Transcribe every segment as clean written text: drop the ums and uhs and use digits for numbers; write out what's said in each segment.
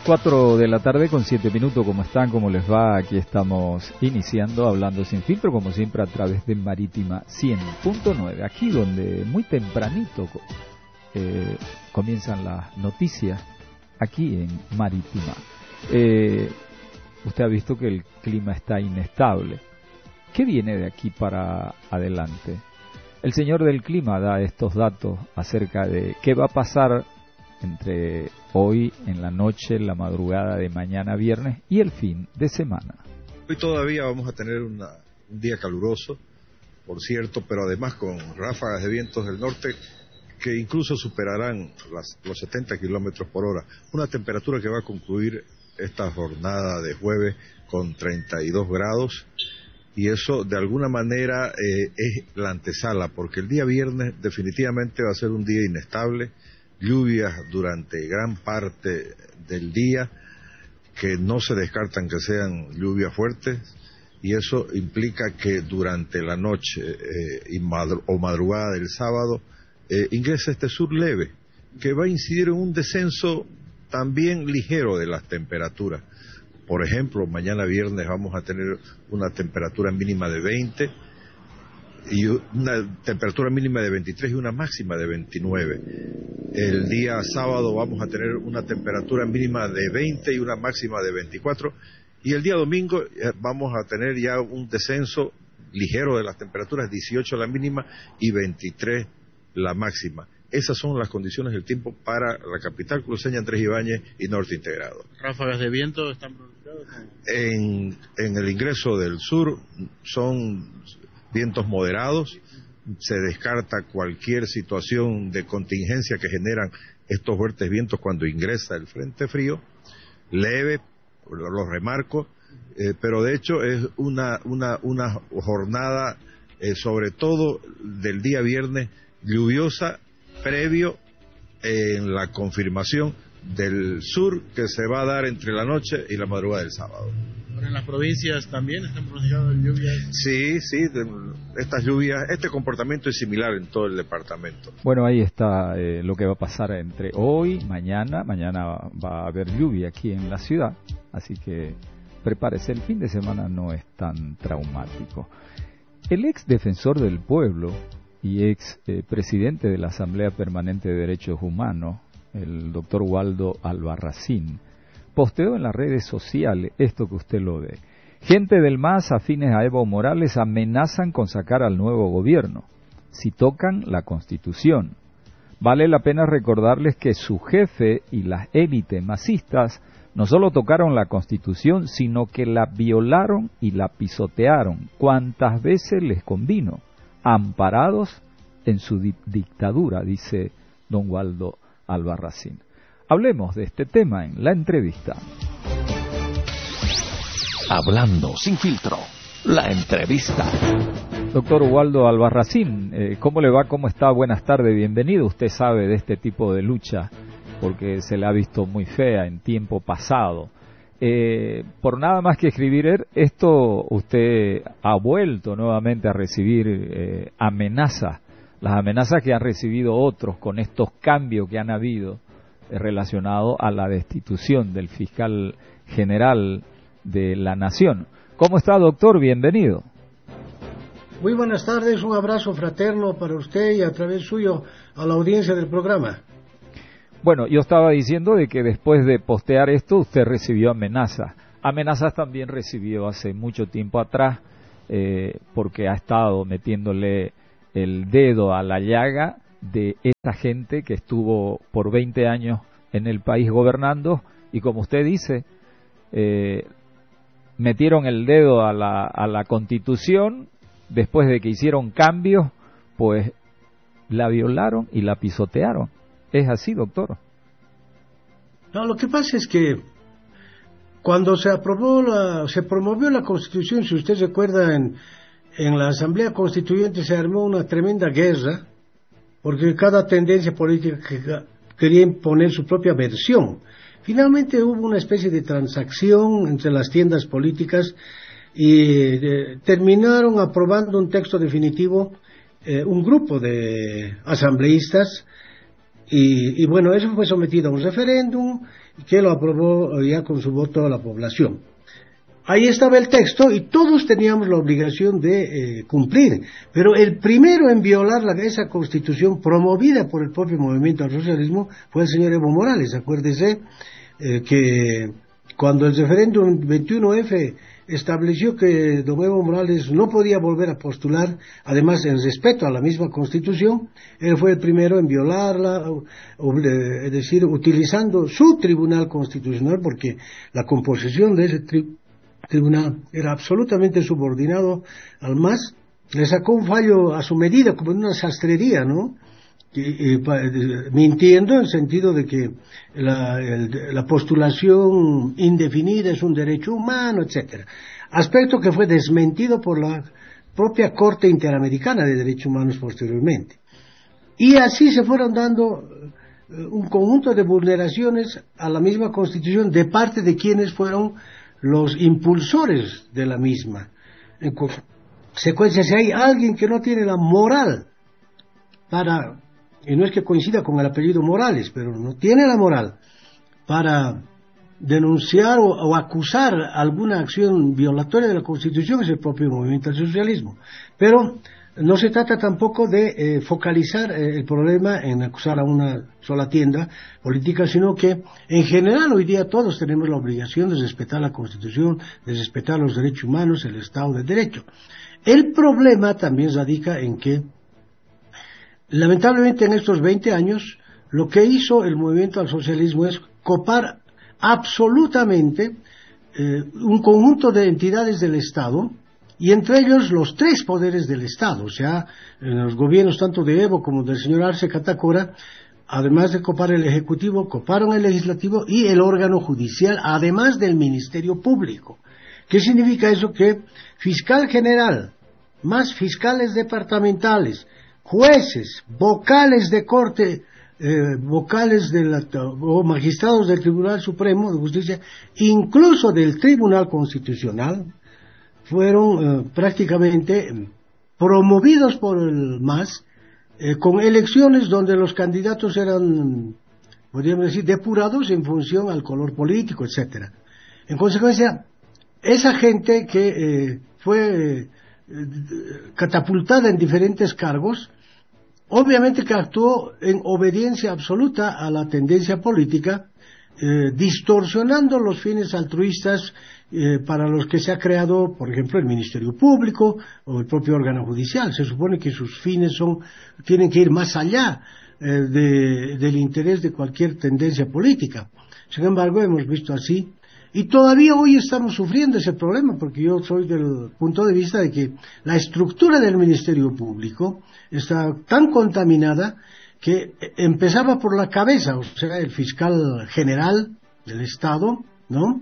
4 de la tarde con 7 minutos, ¿cómo están? ¿Cómo les va? Aquí estamos iniciando Hablando Sin Filtro, como siempre a través de Marítima 100.9, aquí donde muy tempranito comienzan las noticias, aquí en Marítima. Usted ha visto que el clima está inestable. ¿Qué viene de aquí para adelante? El señor del clima da estos datos acerca de qué va a pasar entre hoy en la noche, la madrugada de mañana viernes y el fin de semana. Hoy todavía vamos a tener un día caluroso, por cierto, pero además con ráfagas de vientos del norte que incluso superarán los 70 kilómetros por hora. Una temperatura que va a concluir esta jornada de jueves con 32 grados. Y eso de alguna manera es la antesala, porque el día viernes definitivamente va a ser un día inestable, lluvias durante gran parte del día, que no se descartan que sean lluvias fuertes, y eso implica que durante la noche o madrugada del sábado ingresa este sur leve, que va a incidir en un descenso también ligero de las temperaturas. Por ejemplo, mañana viernes vamos a tener una temperatura mínima de 20 y una temperatura mínima de 23 y una máxima de 29. El día sábado vamos a tener una temperatura mínima de 20 y una máxima de 24. Y el día domingo vamos a tener ya un descenso ligero de las temperaturas, 18 la mínima y 23 la máxima. Esas son las condiciones del tiempo para la capital cruceña, Andrés Ibáñez y Norte Integrado. ¿Ráfagas de viento están pronunciadas? En el ingreso del sur son vientos moderados. Se descarta cualquier situación de contingencia que generan estos fuertes vientos cuando ingresa el frente frío. Leve, lo remarco, pero de hecho es una jornada, sobre todo del día viernes, lluviosa, previo en la confirmación del sur que se va a dar entre la noche y la madrugada del sábado. ¿Ahora en las provincias también están pronunciadas lluvias? Sí, estas lluvias, este comportamiento es similar en todo el departamento. Bueno, ahí está lo que va a pasar entre hoy, mañana va a haber lluvia aquí en la ciudad, así que prepárese, el fin de semana no es tan traumático. El ex defensor del pueblo y ex presidente de la Asamblea Permanente de Derechos Humanos, el doctor Waldo Albarracín, posteó en las redes sociales esto que usted lo ve. Gente del MAS afines a Evo Morales amenazan con sacar al nuevo gobierno si tocan la Constitución. Vale la pena recordarles que su jefe y las élites masistas no solo tocaron la Constitución, sino que la violaron y la pisotearon cuantas veces les convino, amparados en su dictadura, dice don Waldo Albarracín. Hablemos de este tema en la entrevista. Hablando sin filtro, la entrevista. Doctor Waldo Albarracín, ¿cómo le va? ¿Cómo está? Buenas tardes, bienvenido. Usted sabe de este tipo de lucha porque se la ha visto muy fea en tiempo pasado. Por nada más que escribir esto, usted ha vuelto nuevamente a recibir amenazas, las amenazas que han recibido otros con estos cambios que han habido relacionados a la destitución del fiscal general de la Nación. ¿Cómo está, doctor? Bienvenido. Muy buenas tardes, un abrazo fraterno para usted y a través suyo a la audiencia del programa. Bueno, yo estaba diciendo de que después de postear esto usted recibió amenazas. Amenazas también recibió hace mucho tiempo atrás porque ha estado metiéndole el dedo a la llaga de esta gente que estuvo por 20 años en el país gobernando y, como usted dice, metieron el dedo a la Constitución, después de que hicieron cambios, pues la violaron y la pisotearon. ¿Es así, doctor? No, lo que pasa es que cuando se promovió la Constitución, si usted recuerda, en la Asamblea Constituyente se armó una tremenda guerra, porque cada tendencia política quería imponer su propia versión. Finalmente hubo una especie de transacción entre las tiendas políticas y terminaron aprobando un texto definitivo, un grupo de asambleístas, Y bueno, eso fue sometido a un referéndum que lo aprobó ya con su voto la población. Ahí estaba el texto y todos teníamos la obligación de cumplir, pero el primero en violar esa constitución promovida por el propio movimiento al socialismo fue el señor Evo Morales. Acuérdese que cuando el referéndum 21F estableció que don Evo Morales no podía volver a postular, además en respeto a la misma Constitución, él fue el primero en violarla, es decir, utilizando su Tribunal Constitucional, porque la composición de ese tribunal era absolutamente subordinado al MAS, le sacó un fallo a su medida, como en una sastrería, ¿no? Mintiendo en el sentido de que la postulación indefinida es un derecho humano, etcétera. Aspecto que fue desmentido por la propia Corte Interamericana de Derechos Humanos posteriormente. Y así se fueron dando un conjunto de vulneraciones a la misma Constitución de parte de quienes fueron los impulsores de la misma. En consecuencia, si hay alguien que no tiene la moral para, y no es que coincida con el apellido Morales, pero no tiene la moral para denunciar o acusar alguna acción violatoria de la Constitución, es el propio movimiento al socialismo. Pero no se trata tampoco de focalizar el problema en acusar a una sola tienda política, sino que en general hoy día todos tenemos la obligación de respetar la Constitución, de respetar los derechos humanos, el Estado de Derecho. El problema también radica en que lamentablemente en estos 20 años lo que hizo el movimiento al socialismo es copar absolutamente un conjunto de entidades del Estado, y entre ellos los tres poderes del Estado, o sea, en los gobiernos tanto de Evo como del señor Arce Catacora, además de copar el Ejecutivo, coparon el Legislativo y el órgano judicial, además del Ministerio Público. ¿Qué significa eso? Que fiscal general, más fiscales departamentales, jueces, vocales de corte, vocales o magistrados del Tribunal Supremo de Justicia, incluso del Tribunal Constitucional, fueron prácticamente promovidos por el MAS con elecciones donde los candidatos eran, podríamos decir, depurados en función al color político, etcétera. En consecuencia, esa gente que fue catapultada en diferentes cargos, obviamente que actuó en obediencia absoluta a la tendencia política, distorsionando los fines altruistas para los que se ha creado, por ejemplo, el Ministerio Público o el propio órgano judicial. Se supone que sus fines tienen que ir más allá del interés de cualquier tendencia política. Sin embargo, hemos visto así, y todavía hoy estamos sufriendo ese problema, porque yo soy del punto de vista de que la estructura del Ministerio Público está tan contaminada que empezaba por la cabeza, o sea, el fiscal general del Estado, ¿no?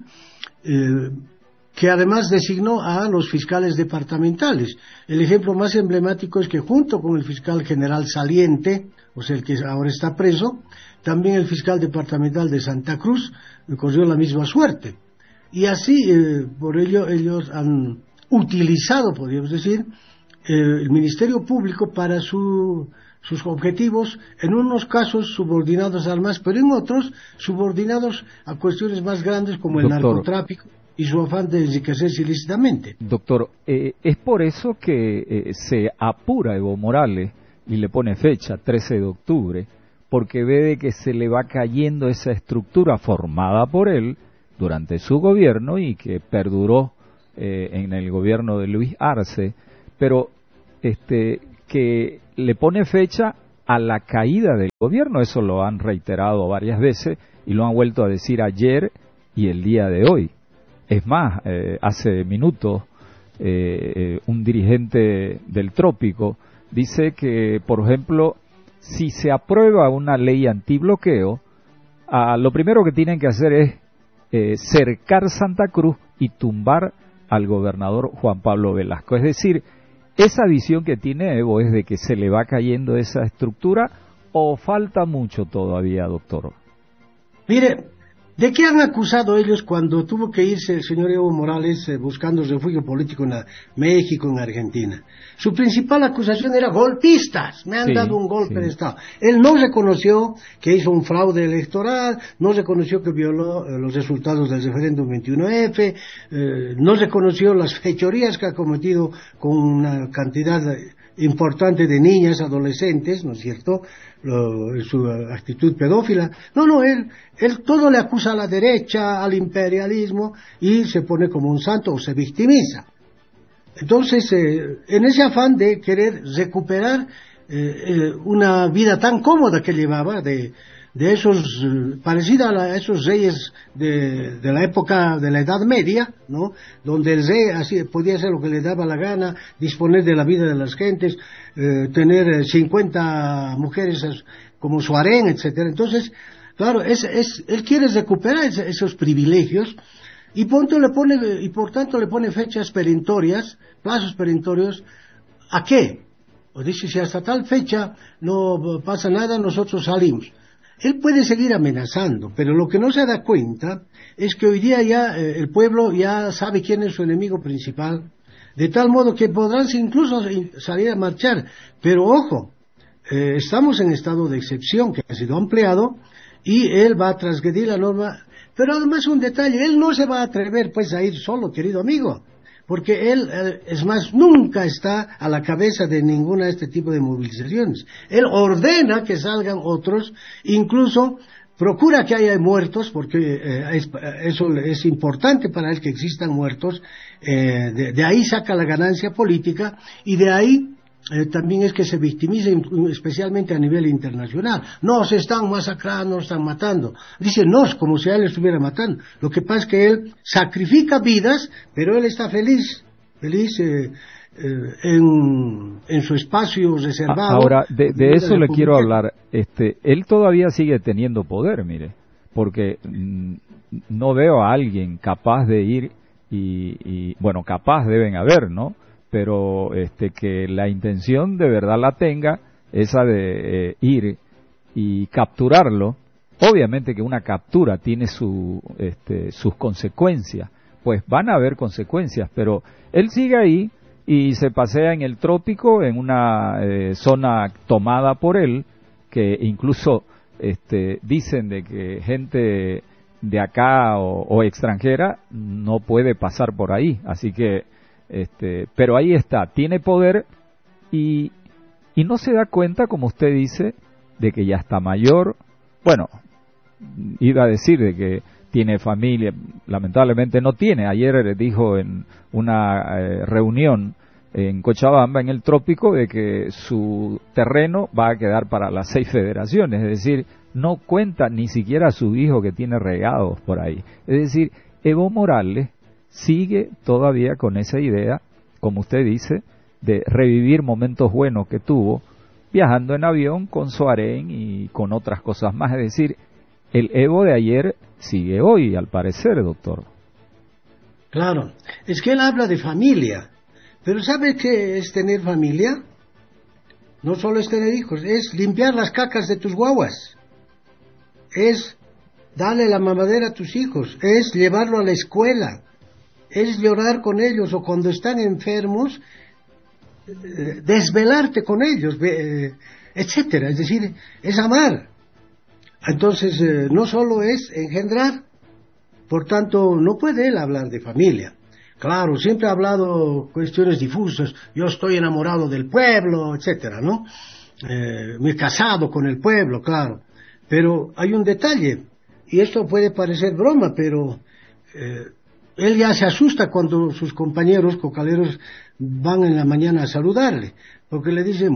Que además designó a los fiscales departamentales. El ejemplo más emblemático es que junto con el fiscal general saliente, o sea, el que ahora está preso, también el fiscal departamental de Santa Cruz corrió la misma suerte. Y así, por ello, ellos han utilizado, podríamos decir, el Ministerio Público para sus objetivos, en unos casos subordinados al MAS, pero en otros subordinados a cuestiones más grandes como el narcotráfico y su afán de enriquecerse ilícitamente. Doctor, es por eso que se apura Evo Morales y le pone fecha, 13 de octubre, porque ve de que se le va cayendo esa estructura formada por él durante su gobierno y que perduró en el gobierno de Luis Arce, pero que le pone fecha a la caída del gobierno. Eso lo han reiterado varias veces y lo han vuelto a decir ayer y el día de hoy. Es más, hace minutos un dirigente del Trópico dice que, por ejemplo, si se aprueba una ley antibloqueo, lo primero que tienen que hacer es cercar Santa Cruz y tumbar al gobernador Juan Pablo Velasco. Es decir, esa visión que tiene Evo es de que se le va cayendo esa estructura, ¿o falta mucho todavía, doctor? Mire, ¿De qué han acusado ellos cuando tuvo que irse el señor Evo Morales buscando refugio político en México, en Argentina? Su principal acusación era golpistas, me han dado un golpe de Estado. Él no reconoció que hizo un fraude electoral, no reconoció que violó los resultados del referéndum 21F, no reconoció las fechorías que ha cometido con una cantidad importante de niñas, adolescentes, ¿no es cierto?, su actitud pedófila. No, él todo le acusa a la derecha, al imperialismo, y se pone como un santo o se victimiza. Entonces, en ese afán de querer recuperar una vida tan cómoda que llevaba, de esos, parecida a esos reyes de la época de la Edad Media, ¿no? Donde el rey así podía hacer lo que le daba la gana, disponer de la vida de las gentes, tener 50 mujeres como su harén, etcétera. Entonces, claro, él quiere recuperar esos privilegios y por tanto le pone fechas perentorias, plazos perentorios. ¿A qué? Pues dice, si hasta tal fecha no pasa nada, nosotros salimos. Él puede seguir amenazando, pero lo que no se da cuenta es que hoy día ya el pueblo ya sabe quién es su enemigo principal, de tal modo que podrán incluso salir a marchar. Pero ojo, estamos en estado de excepción que ha sido ampliado y él va a transgredir la norma. Pero además un detalle, él no se va a atrever pues a ir solo, querido amigo, porque él, es más, nunca está a la cabeza de ninguna de este tipo de movilizaciones. Él ordena que salgan otros, incluso procura que haya muertos, porque eso es importante para él que existan muertos, de ahí saca la ganancia política, y de ahí también es que se victimiza especialmente a nivel internacional. No, se están masacrando, están matando. Dice, no, es como si a él estuviera matando. Lo que pasa es que él sacrifica vidas, pero él está feliz en su espacio reservado. Ahora, de eso le quiero hablar. Él todavía sigue teniendo poder, mire, porque no veo a alguien capaz de ir y bueno, capaz deben haber, ¿no? Pero que la intención de verdad la tenga, esa de ir y capturarlo. Obviamente que una captura tiene sus consecuencias, pues van a haber consecuencias, pero él sigue ahí y se pasea en el trópico, en una zona tomada por él, que incluso dicen de que gente de acá o extranjera no puede pasar por ahí, así que pero ahí está, tiene poder y no se da cuenta, como usted dice, de que ya está mayor. Bueno, iba a decir de que tiene familia, lamentablemente no tiene. Ayer dijo en una reunión en Cochabamba, en el trópico, de que su terreno va a quedar para las 6 federaciones, es decir, no cuenta ni siquiera a su hijo que tiene regados por ahí. Es decir, Evo Morales sigue todavía con esa idea, como usted dice, de revivir momentos buenos que tuvo viajando en avión con su harén y con otras cosas más. Es decir, el Evo de ayer sigue hoy, al parecer, doctor. Claro, es que él habla de familia, pero ¿sabe qué es tener familia? No solo es tener hijos, es limpiar las cacas de tus guaguas, es darle la mamadera a tus hijos, es llevarlo a la escuela, es llorar con ellos, o cuando están enfermos, desvelarte con ellos, etcétera. Es decir, es amar. Entonces, no solo es engendrar, por tanto, no puede él hablar de familia. Claro, siempre ha hablado cuestiones difusas, yo estoy enamorado del pueblo, etcétera, ¿no? Me he casado con el pueblo, claro. Pero hay un detalle, y esto puede parecer broma, pero él ya se asusta cuando sus compañeros cocaleros van en la mañana a saludarle, porque le dicen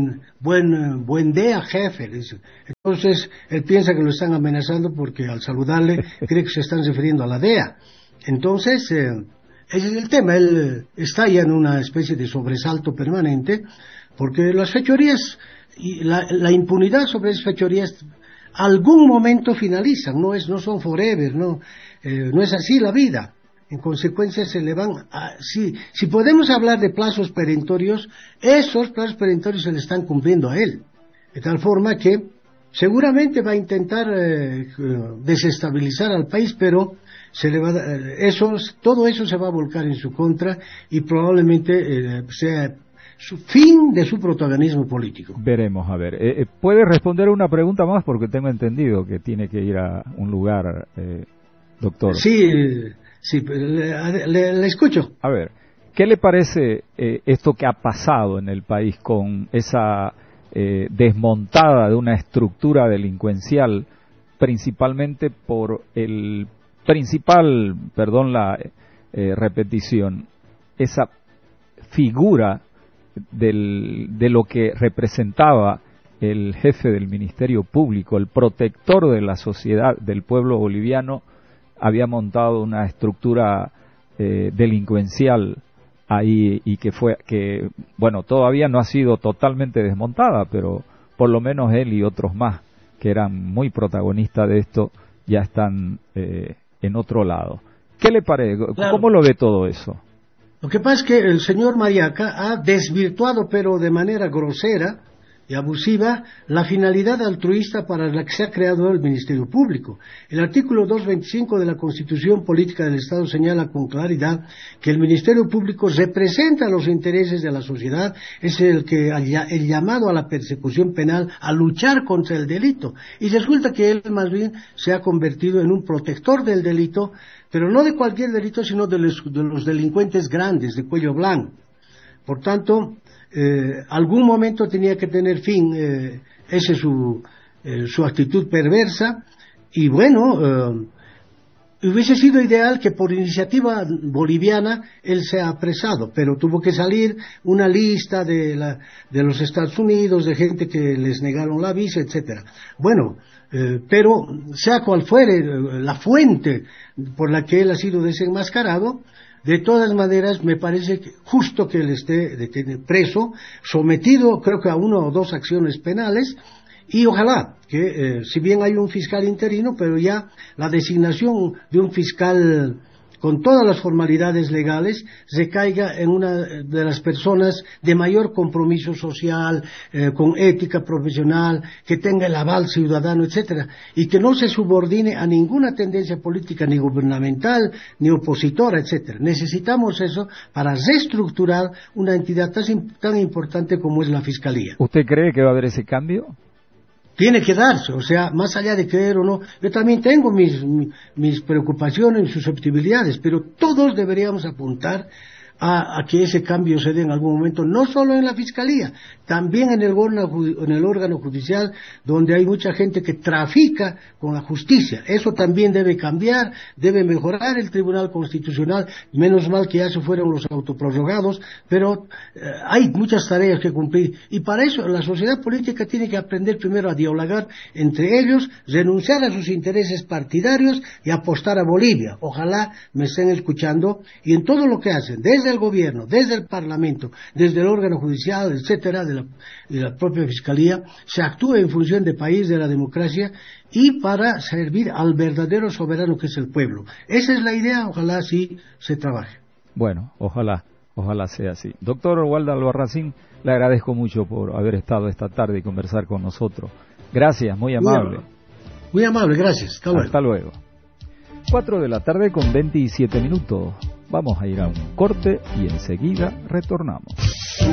buen día, jefe, le dicen. Entonces él piensa que lo están amenazando porque al saludarle cree que se están refiriendo a la DEA. Entonces ese es el tema, él está ya en una especie de sobresalto permanente, porque las fechorías y la impunidad sobre esas fechorías algún momento finalizan, no son forever, no es así la vida. En consecuencia se le van si podemos hablar de plazos perentorios, esos plazos perentorios se le están cumpliendo a él, de tal forma que seguramente va a intentar desestabilizar al país, pero todo eso se va a volcar en su contra y probablemente sea su fin de su protagonismo político. Veremos, a ver. ¿Puede responder una pregunta más? Porque tengo entendido que tiene que ir a un lugar, doctor. Sí, le escucho. A ver, ¿qué le parece esto que ha pasado en el país con esa desmontada de una estructura delincuencial, principalmente por el principal, perdón la repetición, esa figura de lo que representaba el jefe del Ministerio Público, el protector de la sociedad, del pueblo boliviano, había montado una estructura delincuencial ahí y que bueno, todavía no ha sido totalmente desmontada, pero por lo menos él y otros más que eran muy protagonistas de esto ya están en otro lado. ¿Qué le parece? Claro. ¿Cómo lo ve todo eso? Lo que pasa es que el señor Mariaca ha desvirtuado, pero de manera grosera y abusiva, la finalidad altruista para la que se ha creado el Ministerio Público. El artículo 225 de la Constitución Política del Estado señala con claridad que el Ministerio Público representa los intereses de la sociedad, es el llamado a la persecución penal, a luchar contra el delito. Y resulta que él más bien se ha convertido en un protector del delito, pero no de cualquier delito, sino de los delincuentes grandes, de cuello blanco. Por tanto, algún momento tenía que tener fin esa es su actitud perversa, y bueno, hubiese sido ideal que por iniciativa boliviana él sea apresado, pero tuvo que salir una lista de los Estados Unidos, de gente que les negaron la visa, etcétera. Bueno, pero sea cual fuere la fuente por la que él ha sido desenmascarado, de todas maneras me parece justo que él esté preso, sometido creo que a 1 o 2 acciones penales, y ojalá que si bien hay un fiscal interino, pero ya la designación de un fiscal con todas las formalidades legales recaiga en una de las personas de mayor compromiso social, con ética profesional, que tenga el aval ciudadano, etcétera, y que no se subordine a ninguna tendencia política, ni gubernamental, ni opositora, etcétera. Necesitamos eso para reestructurar una entidad tan importante como es la Fiscalía. ¿Usted cree que va a haber ese cambio? Tiene que darse, o sea, más allá de creer o no, yo también tengo mis preocupaciones y susceptibilidades, pero todos deberíamos apuntar a que ese cambio se dé en algún momento, no solo en la Fiscalía, también en el órgano judicial, donde hay mucha gente que trafica con la justicia. Eso también debe cambiar, debe mejorar el Tribunal Constitucional, menos mal que ya se fueron los autoprorrogados, pero hay muchas tareas que cumplir, y para eso la sociedad política tiene que aprender primero a dialogar entre ellos, renunciar a sus intereses partidarios y apostar a Bolivia. Ojalá me estén escuchando, y en todo lo que hacen, desde el gobierno, desde el Parlamento, desde el órgano judicial, etcétera, de la propia Fiscalía, se actúa en función del país, de la democracia, y para servir al verdadero soberano que es el pueblo. Esa es la idea, ojalá así se trabaje. Bueno, ojalá sea así. Doctor Waldo Albarracín, le agradezco mucho por haber estado esta tarde y conversar con nosotros. Gracias, muy amable. Muy amable, gracias. Hasta luego. 4 de la tarde con 27 minutos. Vamos a ir a un corte y enseguida retornamos.